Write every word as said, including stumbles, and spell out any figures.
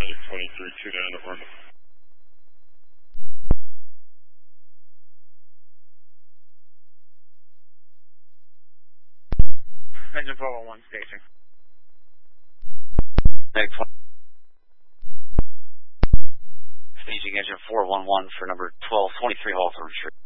Medic twenty-three, two down to Hornet. Engine four one one, station. Medic twenty. Staging engine four one one for number twelve twenty-three, Hawthorne Street.